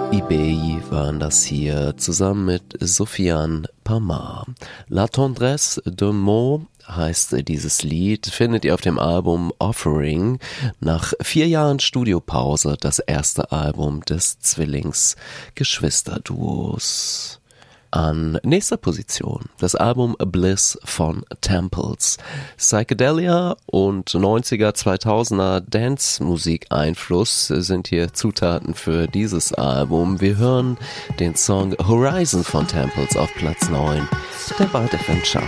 eBay waren das hier zusammen mit Sofiane Pamar. La Tendresse de Meaux heißt dieses Lied, findet ihr auf dem Album Offering. Nach 4 Jahren Studiopause das erste Album des Zwillings-Geschwisterduos. An nächster Position das Album Bliss von Temples. Psychedelia und 90er, 2000er Dance-Musik-Einfluss sind hier Zutaten für dieses Album. Wir hören den Song Horizon von Temples auf Platz 9 der Wild FM Chart.